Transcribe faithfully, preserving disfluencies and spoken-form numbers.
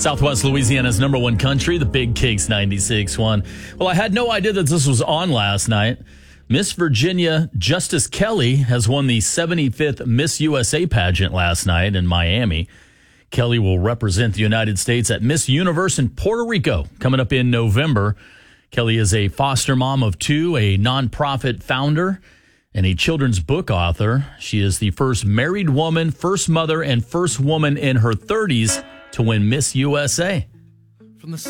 Southwest Louisiana's number one country, the Big Kicks ninety-six point one. Well, I had no idea that this was on last night. Miss Virginia Justice Kelly has won the seventy-fifth Miss U S A pageant last night in Miami. Kelly will represent the United States at Miss Universe in Puerto Rico coming up in November. Kelly is a foster mom of two, a nonprofit founder, and a children's book author. She is the first married woman, first mother, and first woman in her thirties to win Miss U S A. From the